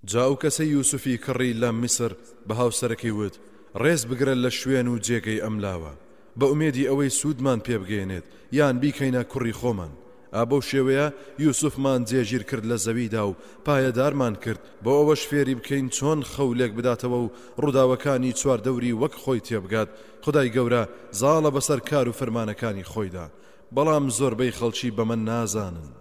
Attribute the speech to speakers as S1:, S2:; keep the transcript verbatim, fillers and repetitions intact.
S1: جا ئەو کەسە یوسفی کڕی لە میسر بە هاوسەرەکەی وت ڕێز بگرە لە شوێن و جێگەی ئەملاوە بە ئومێدی ئەوەی سوودمان پێبگەێنێت یان بیکەینە کوڕی خۆمان. ئابەو شێوەیە یوسفمان جێگیر کرد لە زەویدا و پایەدارمان کرد بۆ ئەوەش فێری بکەین چۆن خەولێک بداتەوە و ڕووداوەکانی چواردەوری وەک خۆی تێبگات. خدای گەورە زاڵە بەسەر کار و فەرمانەکانی خۆیدا، بەڵام زۆربەی خەڵکی بەمە نازانن.